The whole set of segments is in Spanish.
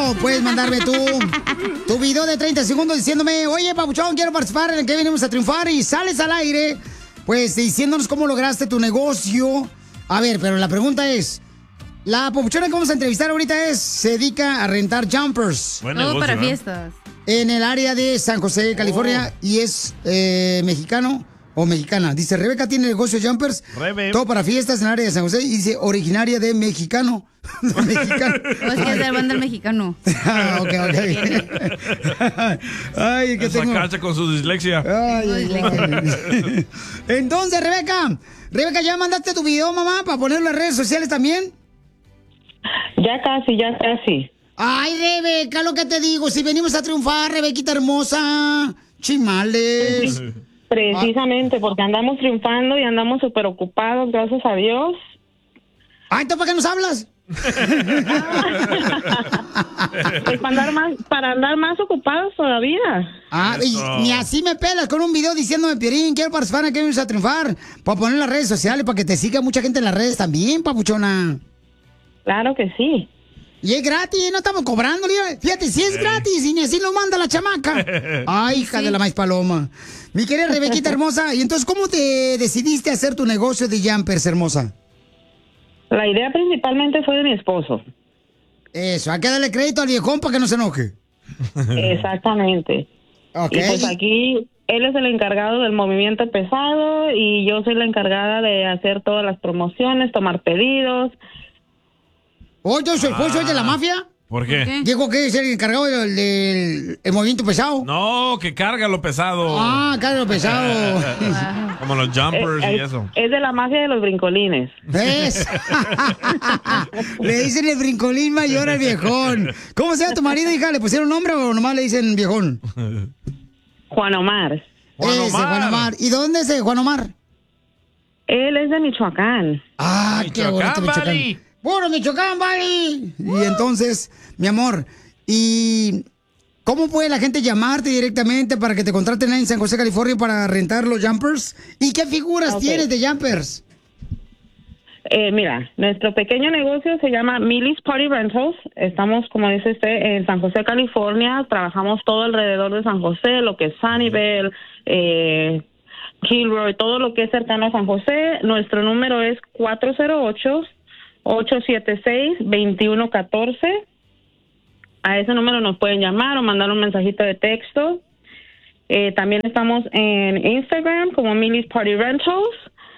puedes mandarme tu video de 30 segundos diciéndome, oye, papuchón, quiero participar en el que venimos a triunfar, y sales al aire, pues diciéndonos cómo lograste tu negocio. A ver, pero la pregunta es, la papuchona que vamos a entrevistar ahorita se dedica a rentar jumpers. Buen negocio, Todo para fiestas. En el área de San José, California, y es mexicano o mexicana. Dice, Rebeca tiene negocio de jumpers, todo para fiestas en el área de San José, y dice, originaria de mexicano. Mexicano. No, es que es del banda del mexicano. Ok. Ay, que tengo... Sacarse con su dislexia. Ay. Entonces, Rebeca, ¿ya mandaste tu video, mamá, para ponerlo en las redes sociales también? Ya casi. Ay, Rebeca, lo que te digo, si venimos a triunfar, Rebequita hermosa, chimales. Precisamente, porque andamos triunfando y andamos súper ocupados, gracias a Dios. Ay, ¿tú para qué nos hablas? Pues para andar más ocupados todavía. Y ni así me pelas con un video diciéndome, Piolín, quiero participar, que venimos a triunfar, para poner en las redes sociales, para que te siga mucha gente en las redes también, papuchona. Claro que sí. Y es gratis, no estamos cobrando. Fíjate, si es gratis y ni así lo manda la chamaca. Ay, hija de la maíz paloma. Mi querida Rebequita hermosa, y entonces, ¿cómo te decidiste a hacer tu negocio de jumpers, hermosa? La idea principalmente fue de mi esposo. Eso, hay que darle crédito al viejón para que no se enoje. Exactamente. Okay. Y pues aquí él es el encargado del movimiento pesado y yo soy la encargada de hacer todas las promociones, tomar pedidos. ¿Oh, yo soy de la mafia? ¿Por qué? Dijo que es el encargado del movimiento pesado. No, que carga lo pesado. Carga lo pesado. Como los jumpers y eso. Es de la mafia de los brincolines. ¿Ves? Le dicen el brincolín mayor al viejón. ¿Cómo se llama tu marido, hija? ¿Le pusieron nombre o nomás le dicen viejón? Juan Omar. Juan Omar. ¿Y dónde es Juan Omar? Él es de Michoacán. Qué bonito Michoacán. ¡Puro Michoacán, vale! Y entonces, mi amor, ¿y cómo puede la gente llamarte directamente para que te contraten ahí en San José, California, para rentar los jumpers? ¿Y qué figuras tienes de jumpers? Mira, nuestro pequeño negocio se llama Millie's Party Rentals. Estamos, como dice usted, en San José, California. Trabajamos todo alrededor de San José, lo que es Sunnyvale, Kilroy, todo lo que es cercano a San José. Nuestro número es 408-876-2114. A ese número nos pueden llamar o mandar un mensajito de texto. También estamos en Instagram como Millie's Party Rentals.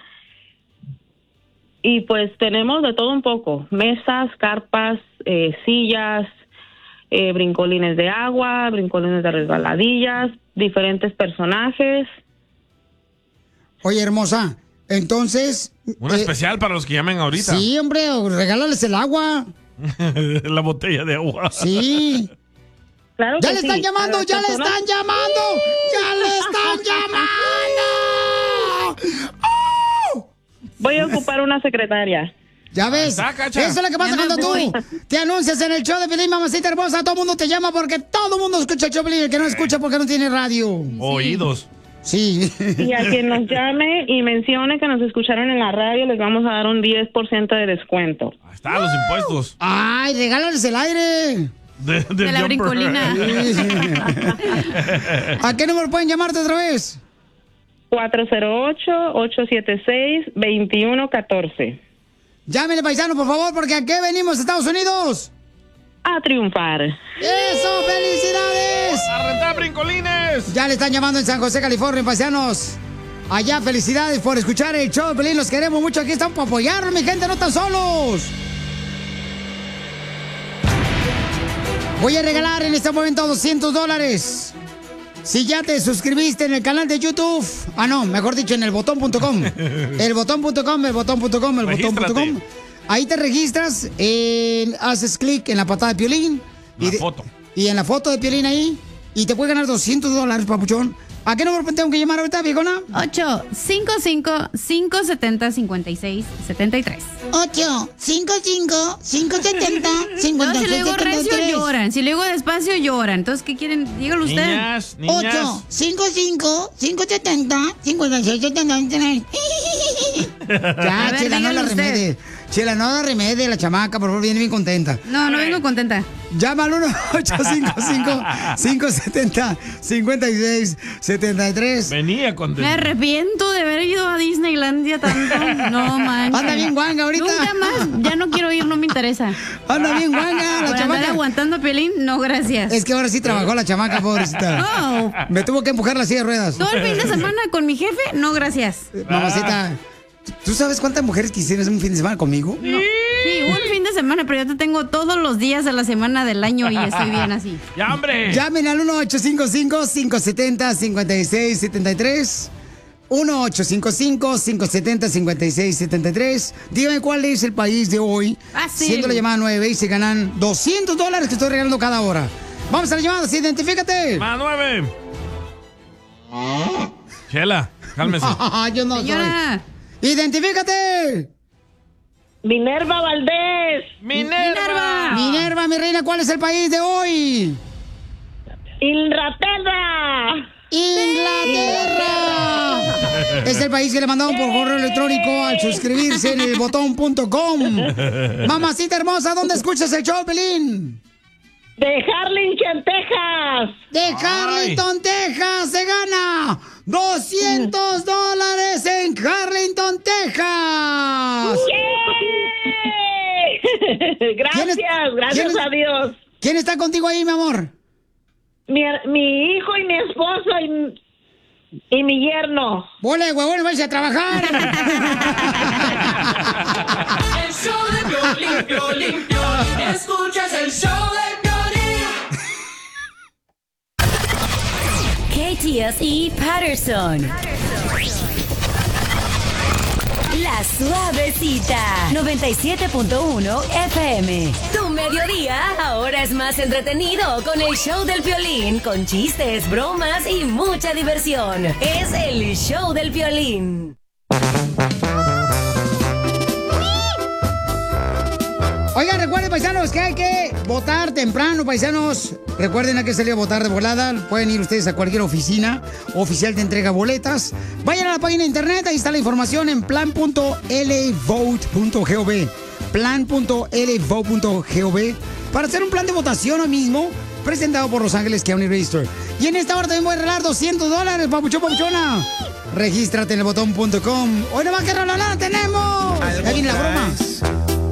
Y pues tenemos de todo un poco. Mesas, carpas, sillas, brincolines de agua, brincolines de resbaladillas, diferentes personajes. Oye, hermosa, entonces... Un especial para los que llamen ahorita. Sí, hombre, regálales el agua. La botella de agua. Sí. Claro ¡Ya que le están sí. llamando! ¡Ya le están llamando! ¡Ya le están llamando! ¡Oh! Voy a ocupar una secretaria. Ya ves, eso es lo que pasa cuando tú te anuncias en el show de Piolín, mamacita hermosa. Todo el mundo te llama porque todo el mundo escucha el show de Piolín. El que no escucha porque no tiene radio. Oídos. Sí. Y a quien nos llame y mencione que nos escucharon en la radio, les vamos a dar un 10% de descuento. Ahí están los impuestos. ¡Ay, regálales el aire! De la brincolina. ¿A qué número pueden llamarte otra vez? 408-876-2114. Llámenle, paisano, por favor, porque ¿a qué venimos, Estados Unidos? A triunfar. ¡Eso! ¡Felicidades! ¡A rentar brincolines! Ya le están llamando en San José, California, paisanos. Allá, felicidades por escuchar el show de Piolín. Los queremos mucho. Aquí estamos para apoyarlos, mi gente. No están solos. Voy a regalar en este momento $200. Si ya te suscribiste en el canal de YouTube. No, mejor dicho, en elbotón.com. Elbotón.com. Ahí te registras, haces clic en la patada de Piolín. Foto. Y en la foto de Piolín ahí. Y te puede ganar $200, papuchón. ¿A qué número tengo que llamar ahorita, viejona? 855-570-5673. 855-570-5673. No, si le digo recio, lloran. Si le digo despacio, lloran. Entonces, ¿qué quieren? Dígalo usted. Niñas. 855-570-5673. Ya, chela, no la remedes. Chela, no da remedio la chamaca, por favor, viene bien contenta. No vengo contenta. Llama al 1-855-570-5673. Venía contenta. Me arrepiento de haber ido a Disneylandia tanto. No manches. Anda bien guanga ahorita. Nunca más. Ya no quiero ir, no me interesa. Anda bien guanga la Por chamaca. andar aguantando a Piolín, no, gracias. Es que ahora sí trabajó la chamaca, pobrecita. No. Me tuvo que empujar la silla de ruedas. Todo el fin de semana con mi jefe, no, gracias. Mamacita, ¿tú sabes cuántas mujeres quisieran un fin de semana conmigo? No. Sí, un fin de semana, pero yo te tengo todos los días de la semana del año y estoy bien así. ¡Ya, hombre! Llamen al 1-855-570-5673. 1-855-570-5673. Dígame cuál es el país de hoy. Fácil. Siendo la llamada 9 y se ganan $200 que estoy regalando cada hora. Vamos a la llamada, identifícate. ¡Más 9! Chela, cálmese. Yo no Señora. soy. ¡Identifícate! Minerva Valdés. ¡Minerva! Minerva, mi reina, ¿cuál es el país de hoy? Inglaterra. ¡Inglaterra! Es el país que le mandaron por correo electrónico al suscribirse en elbotón.com. Mamacita hermosa, ¿dónde escuchas el show, Pelín? De Harlingen, Texas. De Harlingen, Texas, se gana $200 en Harlingen, Texas. ¡Yay! Gracias a Dios. ¿Quién está contigo ahí, mi amor? Mi hijo y mi esposo y mi yerno. ¡Bola de huevón, vais a trabajar! El show de Piolín, Piolín, Piolín. Escuchas el show de Piolín. KTSE Patterson. La Suavecita, 97.1 FM. Tu mediodía ahora es más entretenido con el show del Piolín, con chistes, bromas y mucha diversión. Es el show del Piolín. Oigan, recuerden, paisanos, que hay que votar temprano, paisanos. Recuerden, hay que salir a votar de volada. Pueden ir ustedes a cualquier oficina oficial de entrega boletas. Vayan a la página de internet, ahí está la información en plan.lvote.gov. Plan.lvote.gov para hacer un plan de votación hoy mismo, presentado por Los Ángeles County Register. Y en esta hora también voy a regalar $200, papuchón, papuchona. Regístrate en elbotón.com. Hoy no va a quedar la lana, tenemos. Ahí viene la broma.